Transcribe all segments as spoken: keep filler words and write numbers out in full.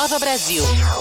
Nova Brasil.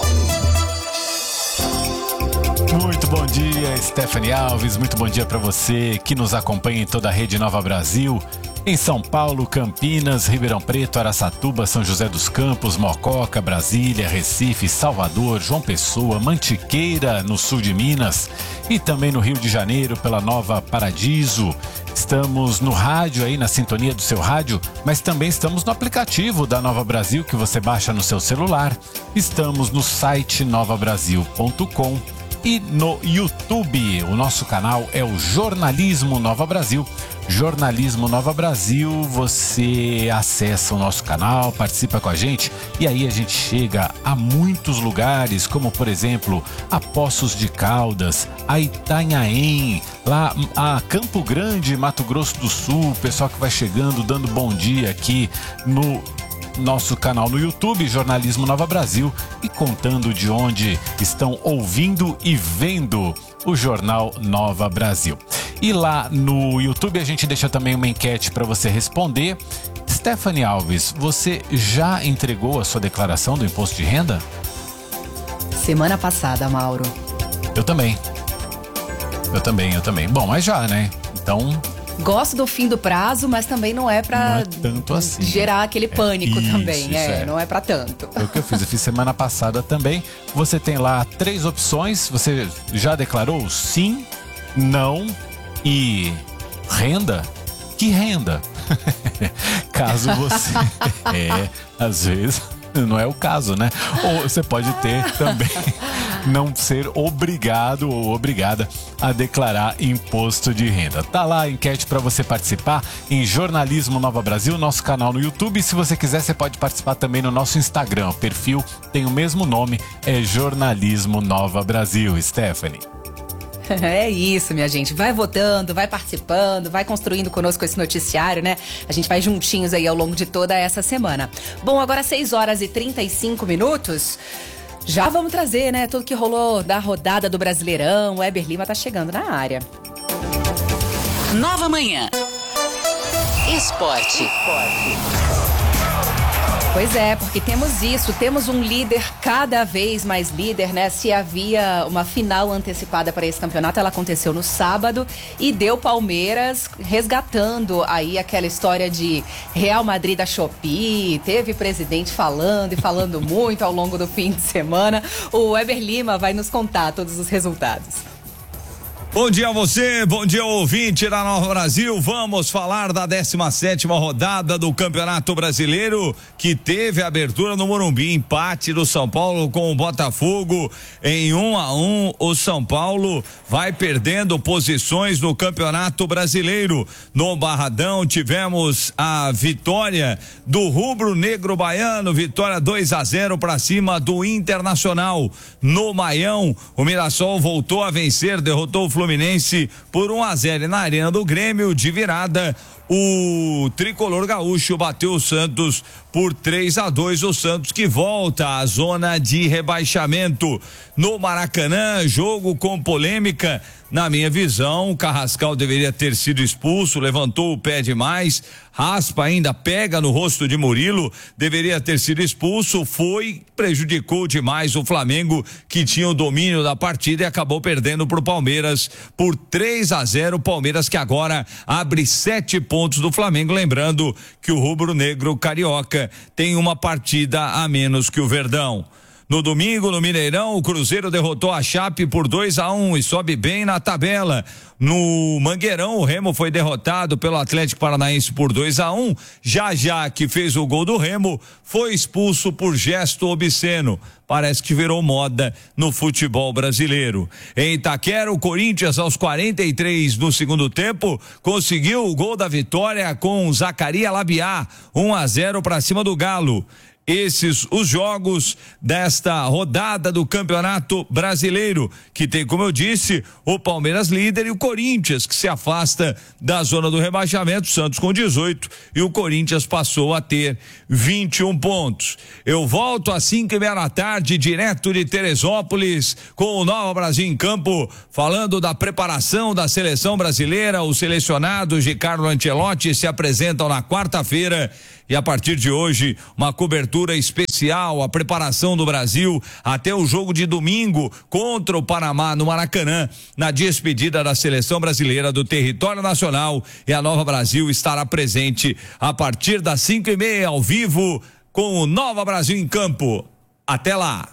Muito bom dia, Stephanie Alves. Muito bom dia para você que nos acompanha em toda a rede Nova Brasil. Em São Paulo, Campinas, Ribeirão Preto, Araçatuba, São José dos Campos, Mococa, Brasília, Recife, Salvador, João Pessoa, Mantiqueira, no sul de Minas, e também no Rio de Janeiro, pela Nova Paradiso. Estamos no rádio aí, na sintonia do seu rádio, mas também estamos no aplicativo da Nova Brasil que você baixa no seu celular. Estamos no site nova brasil ponto com e no YouTube. O nosso canal é o Jornalismo Nova Brasil. Jornalismo Nova Brasil, você acessa o nosso canal, participa com a gente e aí a gente chega a muitos lugares, como por exemplo a Poços de Caldas, a Itanhaém, lá a Campo Grande, Mato Grosso do Sul, o pessoal que vai chegando, dando bom dia aqui no nosso canal no YouTube, Jornalismo Nova Brasil, e contando de onde estão ouvindo e vendo o Jornal Nova Brasil. E lá no YouTube a gente deixa também uma enquete para você responder. Stephanie Alves, você já entregou a sua declaração do imposto de renda? Semana passada, Mauro. Eu também. Eu também, eu também. Bom, mas já, né? Então... Gosto do fim do prazo, mas também não é pra não é tanto assim, gerar aquele pânico é, isso, também, isso é, é. Não é pra tanto. Foi o que eu fiz, eu fiz semana passada também. Você tem lá três opções, você já declarou sim, não e renda? Que renda? Caso você... é, às vezes... não é o caso, né? Ou você pode ter também não ser obrigado ou obrigada a declarar imposto de renda. Tá lá a enquete para você participar em Jornalismo Nova Brasil, nosso canal no YouTube. E se você quiser, você pode participar também no nosso Instagram. O perfil tem o mesmo nome, é Jornalismo Nova Brasil. Stephanie. É isso, minha gente. Vai votando, vai participando, vai construindo conosco esse noticiário, né? A gente vai juntinhos aí ao longo de toda essa semana. Bom, agora seis horas e trinta e cinco minutos. Já vamos trazer, né? Tudo que rolou da rodada do Brasileirão. O Weber Lima tá chegando na área. Nova Manhã. Esporte. Esporte. Pois é, porque temos isso, temos um líder cada vez mais líder, né? Se havia uma final antecipada para esse campeonato, ela aconteceu no sábado e deu Palmeiras resgatando aí aquela história de Real Madrid da Shopee, teve presidente falando e falando muito ao longo do fim de semana. O Weber Lima vai nos contar todos os resultados. Bom dia a você, bom dia ouvinte da Nova Brasil. Vamos falar da décima sétima rodada do Campeonato Brasileiro, que teve abertura no Morumbi, empate do São Paulo com o Botafogo em um a um. O São Paulo vai perdendo posições no Campeonato Brasileiro. No Barradão tivemos a vitória do Rubro Negro Baiano, vitória dois a zero para cima do Internacional. No Maião, o Mirassol voltou a vencer, derrotou o Fluminense Fluminense por um a zero. E na Arena do Grêmio, de virada, o tricolor gaúcho bateu o Santos por três a dois. O Santos que volta à zona de rebaixamento. No Maracanã, jogo com polêmica. Na minha visão, o Carrascal deveria ter sido expulso, levantou o pé demais, raspa ainda, pega no rosto de Murilo, deveria ter sido expulso, foi, prejudicou demais o Flamengo, que tinha o domínio da partida e acabou perdendo pro Palmeiras por três a zero. Palmeiras que agora abre sete pontos do Flamengo, lembrando que o rubro-negro carioca tem uma partida a menos que o Verdão. No domingo, no Mineirão, o Cruzeiro derrotou a Chape por dois a um e sobe bem na tabela. No Mangueirão, o Remo foi derrotado pelo Atlético Paranaense por dois a um. Já já que fez o gol do Remo, foi expulso por gesto obsceno. Parece que virou moda no futebol brasileiro. Em Itaquera, o Corinthians, aos quarenta e três do segundo tempo, conseguiu o gol da vitória com Zacarias Labiá, um a zero para cima do Galo. Esses os jogos desta rodada do Campeonato Brasileiro, que tem, como eu disse, o Palmeiras líder e o Corinthians, que se afasta da zona do rebaixamento, Santos com dezoito, e o Corinthians passou a ter vinte e um pontos. Eu volto às cinco e meia da tarde, direto de Teresópolis, com o Nova Brasil em campo, falando da preparação da seleção brasileira. Os selecionados de Carlo Ancelotti se apresentam na quarta-feira e a partir de hoje uma cobertura especial, a preparação do Brasil até o jogo de domingo contra o Panamá no Maracanã, na despedida da seleção brasileira do território nacional, e a Nova Brasil estará presente a partir das cinco e meia ao vivo com o Nova Brasil em campo. Até lá.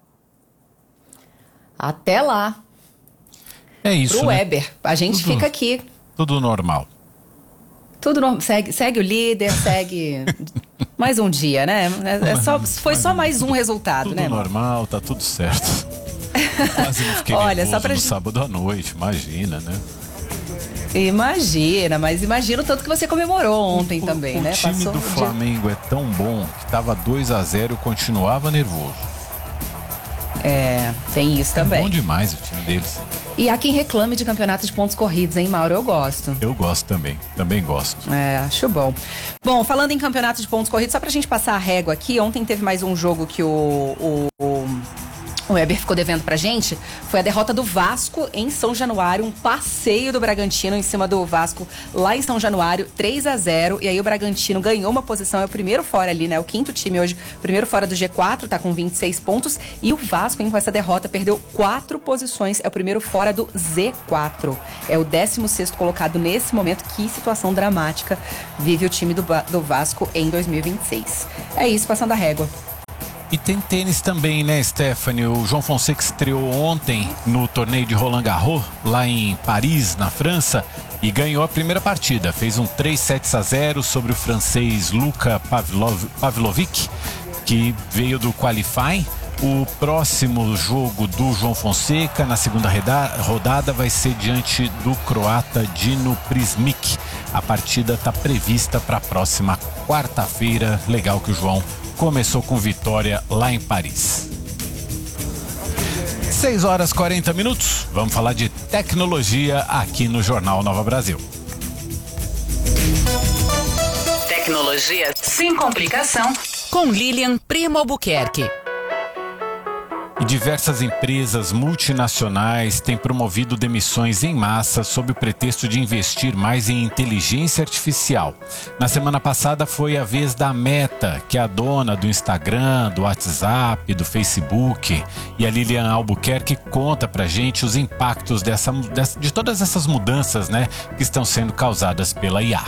Até lá. É isso, Pro né? Weber. A gente Tudo- fica aqui. Tudo normal. Tudo normal. Segue, segue o líder, segue mais um dia, né? É, é só, foi só mais um resultado, Tudo né, amor? normal, tá tudo certo. Quase não fiquei Olha, nervoso só pra no gente- sábado à noite, imagina, né? Imagina, mas imagina o tanto que você comemorou ontem O- também, o né? time Passou do um dia- Flamengo é tão bom que tava dois a zero e continuava nervoso. É, tem isso também. Bom demais o time deles. E há quem reclame de campeonato de pontos corridos, hein, Mauro? Eu gosto. Eu gosto também, também gosto. É, acho bom. Bom, falando em campeonato de pontos corridos, só pra gente passar a régua aqui, ontem teve mais um jogo que o, o, o, o Weber ficou devendo pra gente, foi a derrota do Vasco em São Januário, um passeio do Bragantino em cima do Vasco lá em São Januário, três a zero, e aí o Bragantino ganhou uma posição, é o primeiro fora ali, né, o quinto time hoje, primeiro fora do G quatro, tá com vinte e seis pontos, e o Vasco, hein, com essa derrota, perdeu quatro posições, é o primeiro fora do Z quatro, é o décimo sexto colocado nesse momento. Que situação dramática vive o time do, Ba- do Vasco em dois mil e vinte e seis. É isso, passando a régua. E tem tênis também, né, Stephanie? O João Fonseca estreou ontem no torneio de Roland Garros, lá em Paris, na França, e ganhou a primeira partida. Fez um três sets a zero sobre o francês Luka Pavlov, Pavlovic, que veio do qualifying. O próximo jogo do João Fonseca, na segunda reda- rodada, vai ser diante do croata Dino Prismic. A partida está prevista para a próxima quarta-feira. Legal que o João começou com vitória lá em Paris. seis horas e quarenta minutos. Vamos falar de tecnologia aqui no Jornal Nova Brasil. Tecnologia sem complicação com Lilian Primo Albuquerque. E diversas empresas multinacionais têm promovido demissões em massa sob o pretexto de investir mais em inteligência artificial. Na semana passada foi a vez da Meta, que é a dona do Instagram, do WhatsApp, do Facebook. E a Lilian Albuquerque conta pra gente os impactos dessa, dessa, de todas essas mudanças, né, que estão sendo causadas pela I A.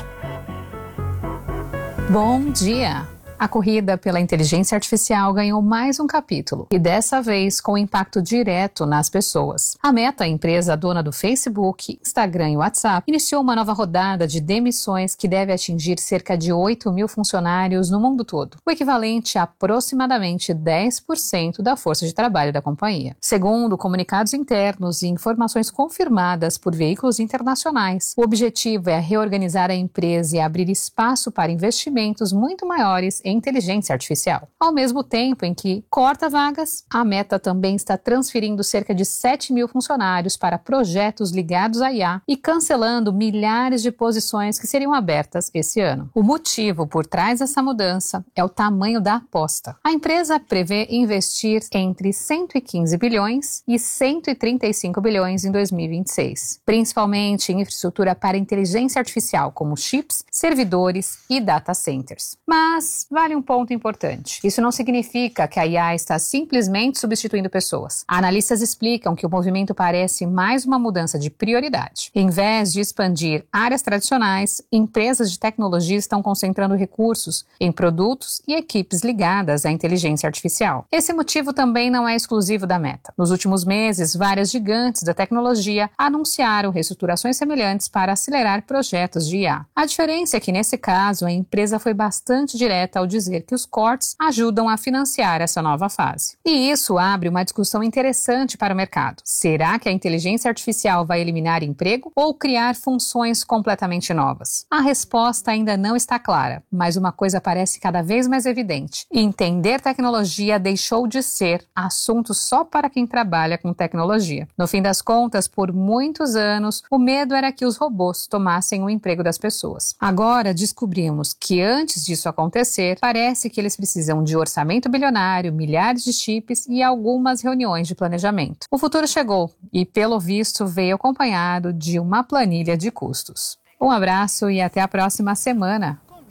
Bom dia! A corrida pela inteligência artificial ganhou mais um capítulo, e dessa vez com impacto direto nas pessoas. A Meta, a empresa dona do Facebook, Instagram e WhatsApp, iniciou uma nova rodada de demissões que deve atingir cerca de oito mil funcionários no mundo todo, o equivalente a aproximadamente dez por cento da força de trabalho da companhia. Segundo comunicados internos e informações confirmadas por veículos internacionais, o objetivo é reorganizar a empresa e abrir espaço para investimentos muito maiores em inteligência artificial. Ao mesmo tempo em que corta vagas, a Meta também está transferindo cerca de sete mil funcionários para projetos ligados à I A e cancelando milhares de posições que seriam abertas esse ano. O motivo por trás dessa mudança é o tamanho da aposta. A empresa prevê investir entre cento e quinze bilhões e cento e trinta e cinco bilhões em dois mil e vinte e seis, principalmente em infraestrutura para inteligência artificial, como chips, servidores e data centers. Mas vale um ponto importante. Isso não significa que a I A está simplesmente substituindo pessoas. Analistas explicam que o movimento parece mais uma mudança de prioridade. Em vez de expandir áreas tradicionais, empresas de tecnologia estão concentrando recursos em produtos e equipes ligadas à inteligência artificial. Esse motivo também não é exclusivo da Meta. Nos últimos meses, várias gigantes da tecnologia anunciaram reestruturações semelhantes para acelerar projetos de I A. A diferença é que, nesse caso, a empresa foi bastante direta ao dizer que os cortes ajudam a financiar essa nova fase. E isso abre uma discussão interessante para o mercado. Será que a inteligência artificial vai eliminar emprego ou criar funções completamente novas? A resposta ainda não está clara, mas uma coisa parece cada vez mais evidente. Entender tecnologia deixou de ser assunto só para quem trabalha com tecnologia. No fim das contas, por muitos anos, o medo era que os robôs tomassem o emprego das pessoas. Agora descobrimos que antes disso acontecer, parece que eles precisam de orçamento bilionário, milhares de chips e algumas reuniões de planejamento. O futuro chegou e, pelo visto, veio acompanhado de uma planilha de custos. Um abraço e até a próxima semana.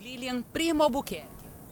Lilian Primo Albuquerque.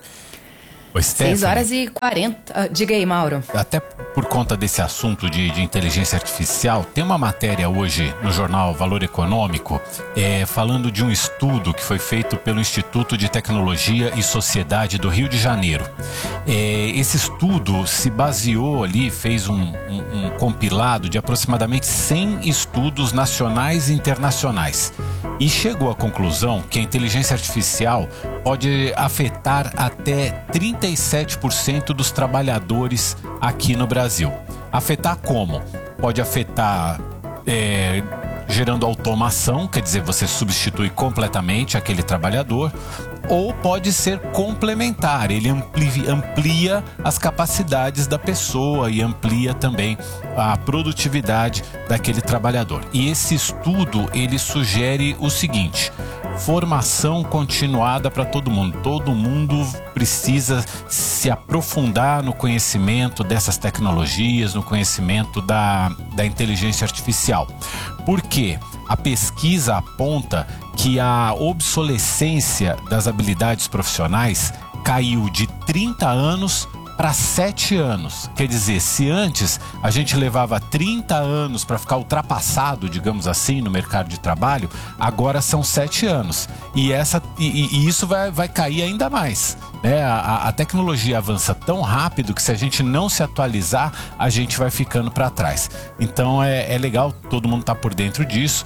seis horas e quarenta. Diga aí, Mauro. Até por conta desse assunto de, de inteligência artificial, tem uma matéria hoje no jornal Valor Econômico é, falando de um estudo que foi feito pelo Instituto de Tecnologia e Sociedade do Rio de Janeiro. É, esse estudo se baseou ali, fez um, um, um compilado de aproximadamente cem estudos nacionais e internacionais e chegou à conclusão que a inteligência artificial pode afetar até trinta e sete por cento dos trabalhadores aqui no Brasil. Afetar como? Pode afetar é, gerando automação, quer dizer, você substitui completamente aquele trabalhador, ou pode ser complementar, ele amplia, amplia as capacidades da pessoa e amplia também a produtividade daquele trabalhador. E esse estudo, ele sugere o seguinte: formação continuada para todo mundo. Todo mundo precisa se aprofundar no conhecimento dessas tecnologias, no conhecimento da, da inteligência artificial. Por quê? A pesquisa aponta que a obsolescência das habilidades profissionais caiu de trinta anos para sete anos. Quer dizer, se antes a gente levava trinta anos para ficar ultrapassado, digamos assim, no mercado de trabalho, agora são sete anos. E, essa, e, e isso vai, vai cair ainda mais. Né? A, a tecnologia avança tão rápido que se a gente não se atualizar, a gente vai ficando para trás. Então é, é legal todo mundo estar por dentro disso.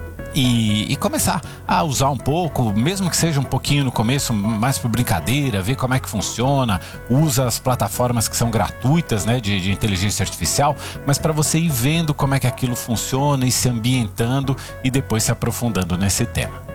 E, e começar a usar um pouco, mesmo que seja um pouquinho no começo, mais por brincadeira, ver como é que funciona, usa as plataformas que são gratuitas, né, de, de inteligência artificial, mas para você ir vendo como é que aquilo funciona e se ambientando e depois se aprofundando nesse tema.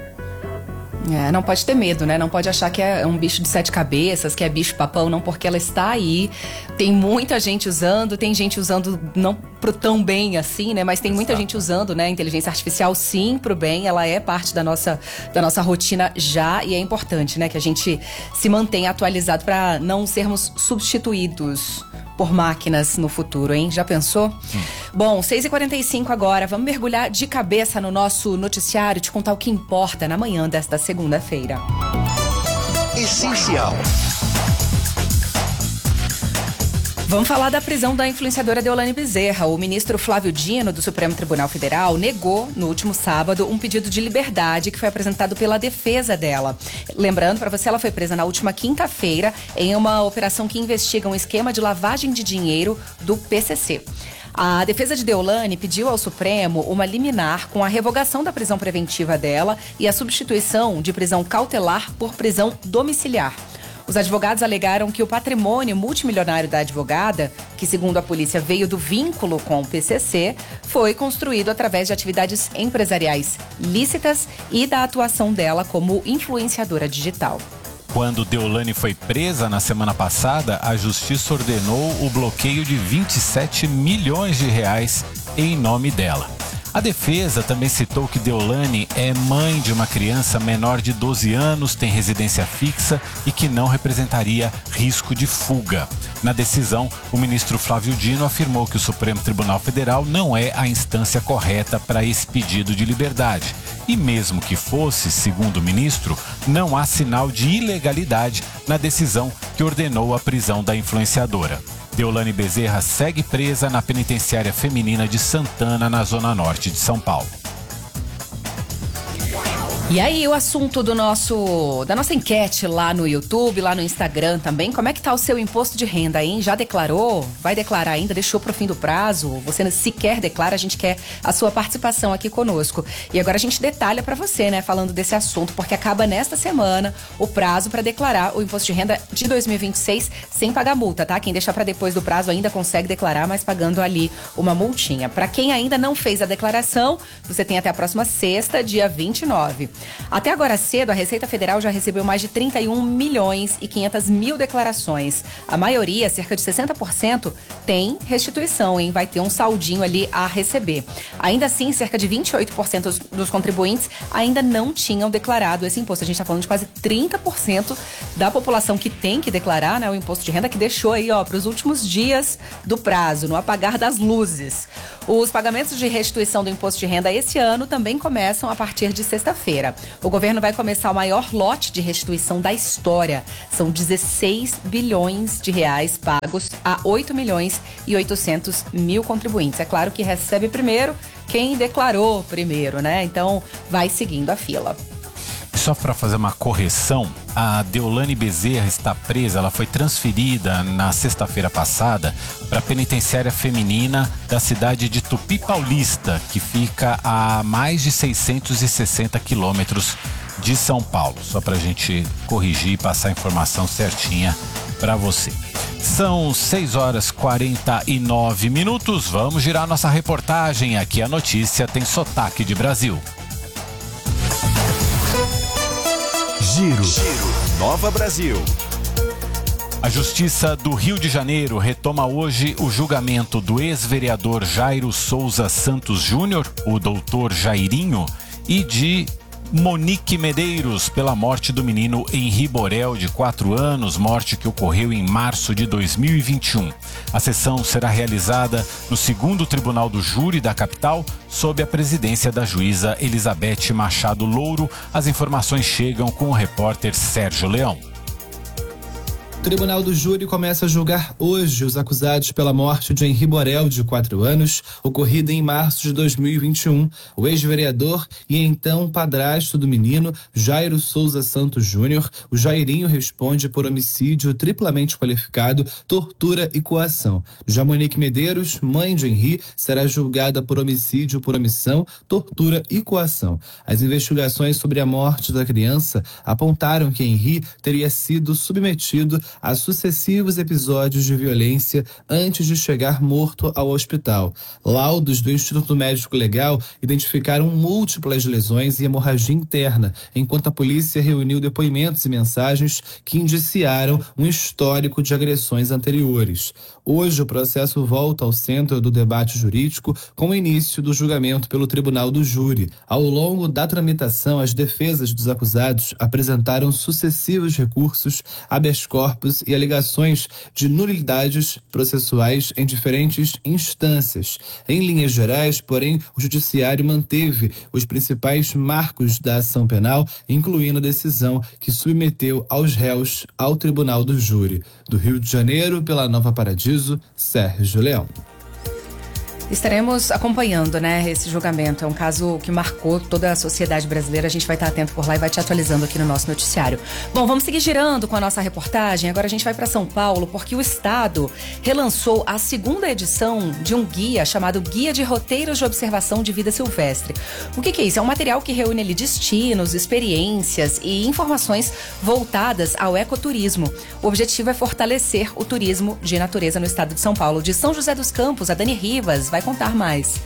É, não pode ter medo, né? Não pode achar que é um bicho de sete cabeças, que é bicho papão, não, porque ela está aí. Tem muita gente usando, tem gente usando não pro tão bem assim, né? Mas tem muita Exato. gente usando, né? Inteligência artificial, sim, pro bem. Ela é parte da nossa, da nossa rotina já, e é importante, né? Que a gente se mantenha atualizado para não sermos substituídos por máquinas no futuro, hein? Já pensou? Hum. Bom, seis e quarenta e cinco agora, vamos mergulhar de cabeça no nosso noticiário e te contar o que importa na manhã desta segunda-feira. Essencial. Vamos falar da prisão da influenciadora Deolane Bezerra. O ministro Flávio Dino, do Supremo Tribunal Federal, negou no último sábado um pedido de liberdade que foi apresentado pela defesa dela. Lembrando para você, ela foi presa na última quinta-feira em uma operação que investiga um esquema de lavagem de dinheiro do P C C. A defesa de Deolane pediu ao Supremo uma liminar com a revogação da prisão preventiva dela e a substituição de prisão cautelar por prisão domiciliar. Os advogados alegaram que o patrimônio multimilionário da advogada, que segundo a polícia veio do vínculo com o P C C, foi construído através de atividades empresariais lícitas e da atuação dela como influenciadora digital. Quando Deolane foi presa na semana passada, a justiça ordenou o bloqueio de vinte e sete milhões de reais em nome dela. A defesa também citou que Deolane é mãe de uma criança menor de doze anos, tem residência fixa e que não representaria risco de fuga. Na decisão, o ministro Flávio Dino afirmou que o Supremo Tribunal Federal não é a instância correta para esse pedido de liberdade. E mesmo que fosse, segundo o ministro, não há sinal de ilegalidade na decisão que ordenou a prisão da influenciadora. Deolane Bezerra segue presa na penitenciária feminina de Santana, na zona norte de São Paulo. E aí, o assunto do nosso, da nossa enquete lá no YouTube, lá no Instagram também, como é que tá o seu imposto de renda, hein? Já declarou? Vai declarar ainda? Deixou pro fim do prazo? Você sequer declara? A gente quer a sua participação aqui conosco. E agora a gente detalha pra você, né, falando desse assunto, porque acaba nesta semana o prazo para declarar o imposto de renda de dois mil e vinte e seis sem pagar multa, tá? Quem deixar pra depois do prazo ainda consegue declarar, mas pagando ali uma multinha. Pra quem ainda não fez a declaração, você tem até a próxima sexta, dia vinte e nove. Até agora cedo, a Receita Federal já recebeu mais de trinta e um milhões e quinhentas mil declarações. A maioria, cerca de sessenta por cento, tem restituição, hein? Vai ter um saldinho ali a receber. Ainda assim, cerca de vinte e oito por cento dos contribuintes ainda não tinham declarado esse imposto. A gente está falando de quase trinta por cento da população que tem que declarar, né, o imposto de renda, que deixou aí, ó, para os últimos dias do prazo, no apagar das luzes. Os pagamentos de restituição do imposto de renda esse ano também começam a partir de sexta-feira. quinta-feira, o governo vai começar o maior lote de restituição da história. São dezesseis bilhões de reais pagos a oito milhões e oitocentos mil contribuintes. É claro que recebe primeiro quem declarou primeiro, né? Então, vai seguindo a fila. Só para fazer uma correção, a Deolane Bezerra está presa, ela foi transferida na sexta-feira passada para a penitenciária feminina da cidade de Tupi Paulista, que fica a mais de seiscentos e sessenta quilômetros de São Paulo. Só para a gente corrigir e passar a informação certinha para você. São seis horas e quarenta e nove minutos, vamos girar nossa reportagem. Aqui a notícia tem sotaque de Brasil. Giro. Giro. Nova Brasil. A Justiça do Rio de Janeiro retoma hoje o julgamento do ex-vereador Jairo Souza Santos Júnior, o doutor Jairinho, e de Monique Medeiros pela morte do menino Henri Borel, de quatro anos, morte que ocorreu em março de dois mil e vinte e um. A sessão será realizada no segundo Tribunal do Júri da capital, sob a presidência da juíza Elizabeth Machado Louro. As informações chegam com o repórter Sérgio Leão. O Tribunal do Júri começa a julgar hoje os acusados pela morte de Henri Borel, de quatro anos, ocorrida em março de dois mil e vinte e um. O ex-vereador e então padrasto do menino, Jairo Souza Santos Júnior, o Jairinho, responde por homicídio triplamente qualificado, tortura e coação. Já Monique Medeiros, mãe de Henri, será julgada por homicídio por omissão, tortura e coação. As investigações sobre a morte da criança apontaram que Henri teria sido submetido a sucessivos episódios de violência antes de chegar morto ao hospital. Laudos do Instituto Médico Legal identificaram múltiplas lesões e hemorragia interna, enquanto a polícia reuniu depoimentos e mensagens que indiciaram um histórico de agressões anteriores. Hoje, o processo volta ao centro do debate jurídico com o início do julgamento pelo Tribunal do Júri. Ao longo da tramitação, as defesas dos acusados apresentaram sucessivos recursos, habeas corpus e alegações de nulidades processuais em diferentes instâncias. Em linhas gerais, porém, o Judiciário manteve os principais marcos da ação penal, incluindo a decisão que submeteu aos réus ao Tribunal do Júri. Do Rio de Janeiro, pela Nova Paradiso, Sérgio Leão. Estaremos acompanhando, né, esse julgamento. É um caso que marcou toda a sociedade brasileira. A gente vai estar atento por lá e vai te atualizando aqui no nosso noticiário. Bom, vamos seguir girando com a nossa reportagem. Agora a gente vai para São Paulo, porque o Estado relançou a segunda edição de um guia chamado Guia de Roteiros de Observação de Vida Silvestre. O que que é isso? É um material que reúne ali destinos, experiências e informações voltadas ao ecoturismo. O objetivo é fortalecer o turismo de natureza no estado de São Paulo. De São José dos Campos, a Dani Rivas vai contar mais.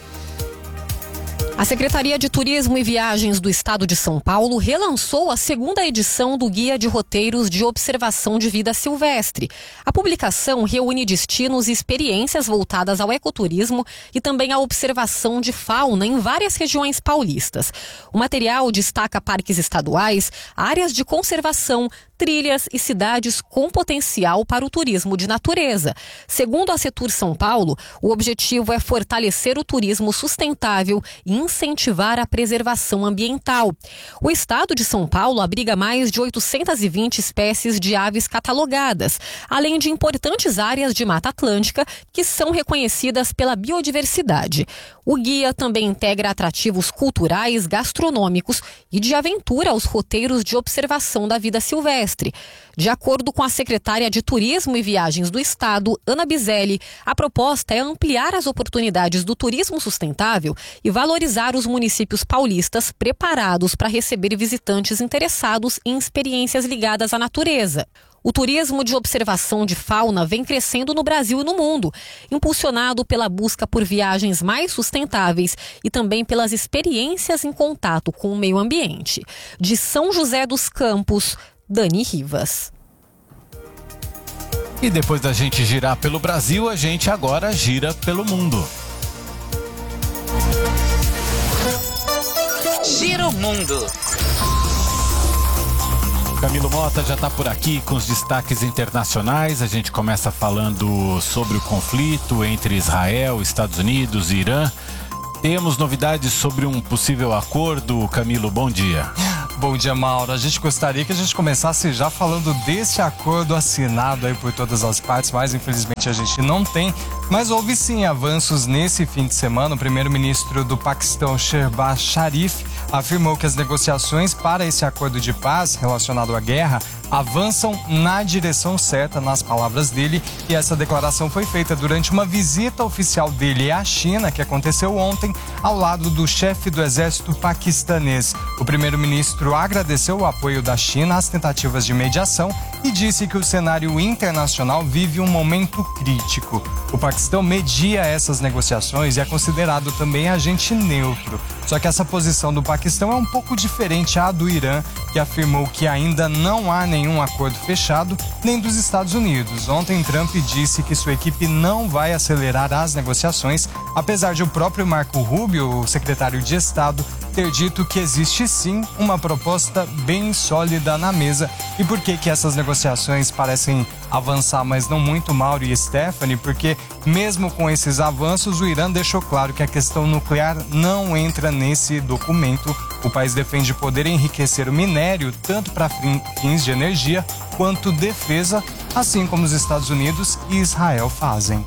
A Secretaria de Turismo e Viagens do Estado de São Paulo relançou a segunda edição do Guia de Roteiros de Observação de Vida Silvestre. A publicação reúne destinos e experiências voltadas ao ecoturismo e também à observação de fauna em várias regiões paulistas. O material destaca parques estaduais, áreas de conservação, trilhas e cidades com potencial para o turismo de natureza. Segundo a Setur São Paulo, o objetivo é fortalecer o turismo sustentável e incentivar a preservação ambiental. O estado de São Paulo abriga mais de oitocentas e vinte espécies de aves catalogadas, além de importantes áreas de Mata Atlântica que são reconhecidas pela biodiversidade. O guia também integra atrativos culturais, gastronômicos e de aventura aos roteiros de observação da vida silvestre. De acordo com a secretária de Turismo e Viagens do Estado, Ana Bizelli, a proposta é ampliar as oportunidades do turismo sustentável e valorizar os municípios paulistas preparados para receber visitantes interessados em experiências ligadas à natureza. O turismo de observação de fauna vem crescendo no Brasil e no mundo, impulsionado pela busca por viagens mais sustentáveis e também pelas experiências em contato com o meio ambiente. De São José dos Campos, Dani Rivas. E depois da gente girar pelo Brasil, a gente agora gira pelo mundo. Gira o mundo. Camilo Mota já está por aqui com os destaques internacionais. A gente começa falando sobre o conflito entre Israel, Estados Unidos e Irã. Temos novidades sobre um possível acordo. Camilo, bom dia. Bom dia, Mauro. A gente gostaria que a gente começasse já falando desse acordo assinado aí por todas as partes, mas infelizmente a gente não tem. Mas houve sim avanços nesse fim de semana. O primeiro-ministro do Paquistão, Shehbaz Sharif, afirmou que as negociações para esse acordo de paz relacionado à guerra avançam na direção certa, nas palavras dele, e essa declaração foi feita durante uma visita oficial dele à China, que aconteceu ontem, ao lado do chefe do exército paquistanês. O primeiro-ministro agradeceu o apoio da China às tentativas de mediação e disse que o cenário internacional vive um momento crítico. O Paquistão media essas negociações e é considerado também agente neutro. Só que essa posição do Paquistão é um pouco diferente à do Irã, que afirmou que ainda não há nenhum acordo fechado, nem dos Estados Unidos. Ontem, Trump disse que sua equipe não vai acelerar as negociações, apesar de o próprio Marco Rubio, o secretário de Estado, ter dito que existe sim uma proposta bem sólida na mesa. E por que que essas negociações parecem avançar, mas não muito, Mauro e Stephanie? Porque mesmo com esses avanços, o Irã deixou claro que a questão nuclear não entra nesse documento. O país defende poder enriquecer o minério tanto para fins de energia quanto defesa, assim como os Estados Unidos e Israel fazem.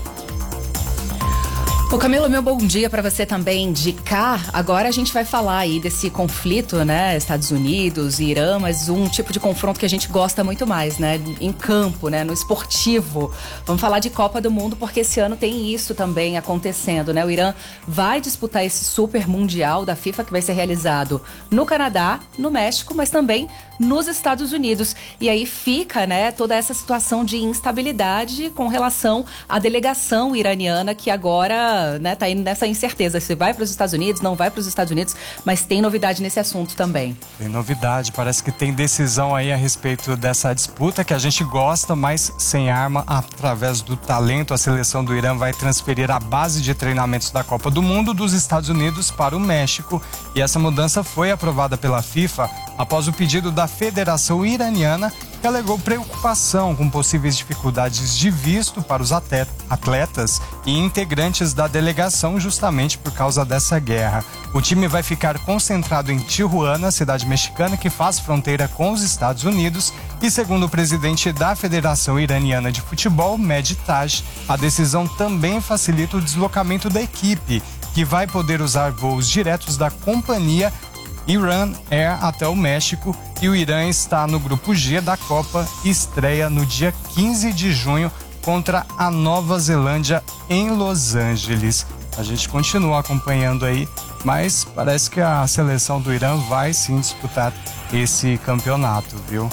Ô Camilo, meu bom dia para você também de cá. Agora a gente vai falar aí desse conflito, né, Estados Unidos e Irã, mas um tipo de confronto que a gente gosta muito mais, né, em campo, né, no esportivo. Vamos falar de Copa do Mundo, porque esse ano tem isso também acontecendo, né? O Irã vai disputar esse super mundial da FIFA que vai ser realizado no Canadá, no México, mas também nos Estados Unidos. E aí fica, né, toda essa situação de instabilidade com relação à delegação iraniana que agora, né, tá indo nessa incerteza, se vai para os Estados Unidos, não vai para os Estados Unidos, mas tem novidade nesse assunto também. Tem novidade, parece que tem decisão aí a respeito dessa disputa que a gente gosta, mas sem arma, através do talento. A seleção do Irã vai transferir a base de treinamentos da Copa do Mundo dos Estados Unidos para o México, e essa mudança foi aprovada pela FIFA após o pedido da Federação Iraniana, que alegou preocupação com possíveis dificuldades de visto para os atletas e integrantes da delegação, justamente por causa dessa guerra. O time vai ficar concentrado em Tijuana, cidade mexicana que faz fronteira com os Estados Unidos, e segundo o presidente da Federação Iraniana de Futebol, Mehdi Taj, a decisão também facilita o deslocamento da equipe, que vai poder usar voos diretos da companhia Iran Air até o México, e o Irã está no grupo G da Copa e estreia no dia quinze de junho contra a Nova Zelândia em Los Angeles. A gente continua acompanhando aí, mas parece que a seleção do Irã vai sim disputar esse campeonato, viu?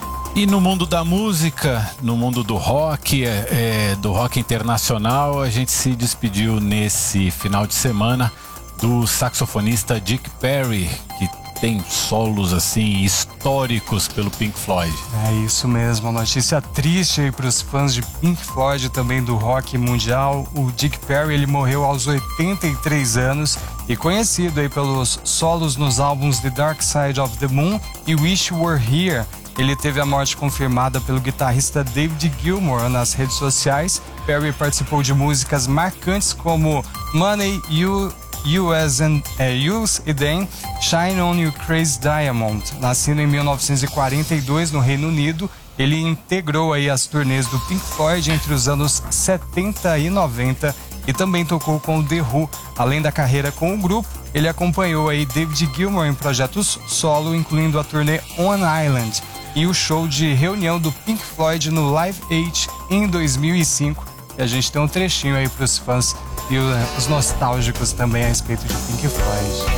E no mundo da música, no mundo do rock, é, é, do rock internacional, a gente se despediu nesse final de semana do saxofonista Dick Perry, que tem solos assim históricos pelo Pink Floyd. É isso mesmo, uma notícia triste aí para os fãs de Pink Floyd, também do rock mundial. O Dick Perry, ele morreu aos oitenta e três anos e conhecido aí pelos solos nos álbuns The Dark Side of the Moon e Wish You Were Here. Ele teve a morte confirmada pelo guitarrista David Gilmour nas redes sociais. Perry participou de músicas marcantes como Money, You Us and uh, Use e then Shine On You Crazy Diamond. Nascido em mil novecentos e quarenta e dois no Reino Unido, ele integrou aí as turnês do Pink Floyd entre os anos setenta e noventa e também tocou com o The Who. Além da carreira com o grupo, ele acompanhou aí David Gilmour em projetos solo, incluindo a turnê On an Island e o show de reunião do Pink Floyd no Live Aid em dois mil e cinco. E a gente tem um trechinho aí para os fãs e os nostálgicos também a respeito de Pink Floyd.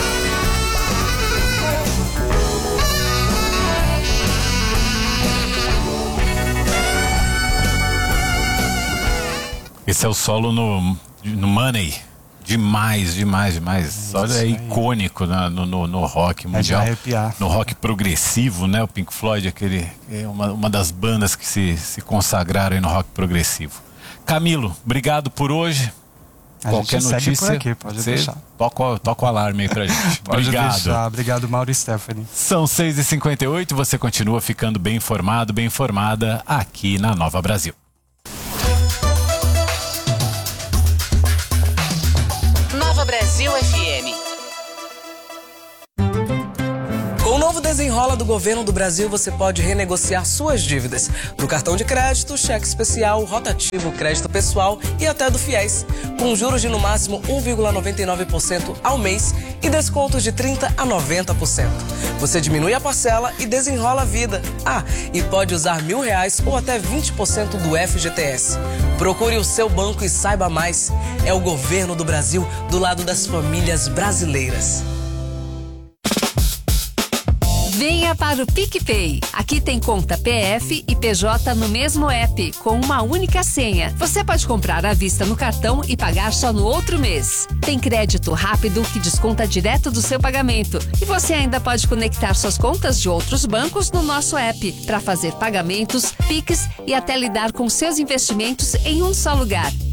Esse é o solo no, no Money. Demais, demais, demais. Olha, é icônico né, no, no, no rock mundial. É de arrepiar. No rock progressivo, né? O Pink Floyd aquele, é uma, uma das bandas que se, se consagraram aí no rock progressivo. Camilo, obrigado por hoje. A Qualquer gente notícia, segue por aqui, pode deixar. Toca, toca o alarme aí pra gente. Pode Obrigado. deixar. Obrigado, Mauro e Stephanie. São seis e cinquenta e oito, você continua ficando bem informado, bem informada aqui na Nova Brasil. Nova Brasil F M. Desenrola do Governo do Brasil você pode renegociar suas dívidas no cartão de crédito, cheque especial, rotativo, crédito pessoal e até do Fiéis, com juros de no máximo um vírgula noventa e nove por cento ao mês e descontos de trinta por cento a noventa por cento. Você diminui a parcela e desenrola a vida. Ah, e pode usar mil reais ou até vinte por cento do F G T S. Procure o seu banco e saiba mais. É o Governo do Brasil do lado das famílias brasileiras. Venha para o PicPay. Aqui tem conta P F e P J no mesmo app, com uma única senha. Você pode comprar à vista no cartão e pagar só no outro mês. Tem crédito rápido que desconta direto do seu pagamento. E você ainda pode conectar suas contas de outros bancos no nosso app para fazer pagamentos, Pix e até lidar com seus investimentos em um só lugar.